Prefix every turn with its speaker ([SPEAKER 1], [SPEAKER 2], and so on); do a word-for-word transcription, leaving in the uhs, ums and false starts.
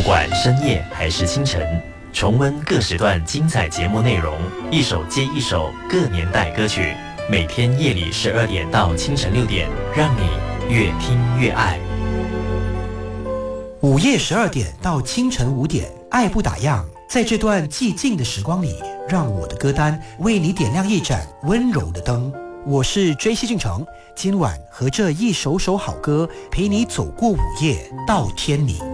[SPEAKER 1] 管深夜还是清晨，重温各时段精彩节目内容，一首接一首各年代歌曲。每天夜里十二点到清晨六点，让你越听越爱。
[SPEAKER 2] 午夜十二点到清晨五点，爱不打烊。在这段寂静的时光里，让我的歌单为你点亮一盏温柔的灯。我是J C俊成，今晚和这一首首好歌陪你走过午夜，到天明。